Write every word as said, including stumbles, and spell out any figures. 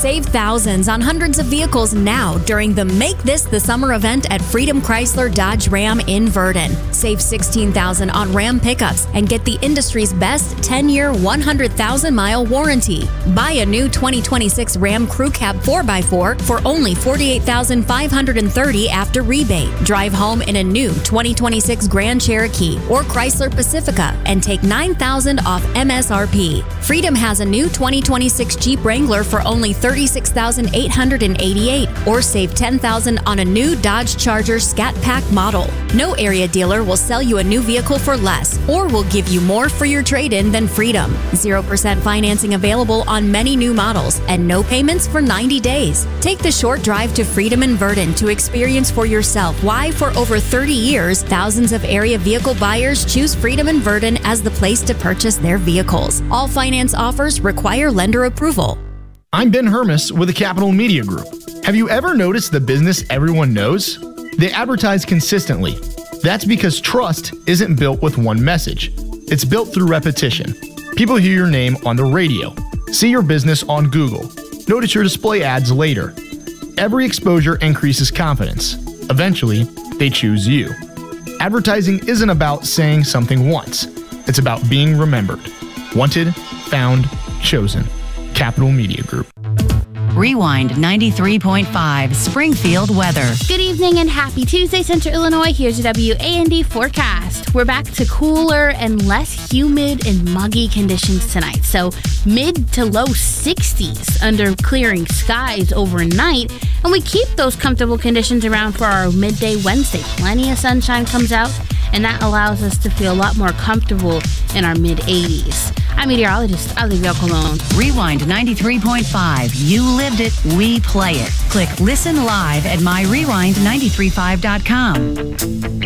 Save thousands on hundreds of vehicles now during the Make This the Summer event at Freedom Chrysler Dodge Ram in Verdon. Save sixteen thousand dollars on Ram pickups and get the industry's best ten-year, one hundred thousand mile warranty. Buy a new twenty twenty-six Ram Crew Cab four by four for only forty-eight thousand five hundred thirty dollars after rebate. Drive home in a new twenty twenty-six Grand Cherokee or Chrysler Pacifica and take nine thousand dollars off M S R P. Freedom has a new twenty twenty-six Jeep Wrangler for only thirty-six thousand eight hundred eighty-eight dollars or save ten thousand dollars on a new Dodge Charger Scat Pack model. No area dealer will sell you a new vehicle for less or will give you more for your trade-in than Freedom. zero percent financing available on many new models and no payments for ninety days. Take the short drive to Freedom in Verdon to experience for yourself why for over thirty years, thousands of area vehicle buyers choose Freedom in Verdon as the place to purchase their vehicles. All finance offers require lender approval. I'm Ben Hermes with the Capital Media Group. Have you ever noticed the business everyone knows? They advertise consistently. That's because trust isn't built with one message. It's built through repetition. People hear your name on the radio, see your business on Google, notice your display ads later. Every exposure increases confidence. Eventually, they choose you. Advertising isn't about saying something once. It's about being remembered. Wanted, found, chosen. Capital Media Group. Rewind ninety-three point five Springfield weather. Good evening and happy Tuesday, Central Illinois. Here's your W A N D forecast. We're back to cooler and less humid and muggy conditions tonight. So mid to low sixties under clearing skies overnight. And we keep those comfortable conditions around for our midday Wednesday. Plenty of sunshine comes out, and that allows us to feel a lot more comfortable in our mid eighties. I'm meteorologist Olivia Colon. Rewind ninety-three point five. You lived it, we play it. Click listen live at my rewind nine three five dot com.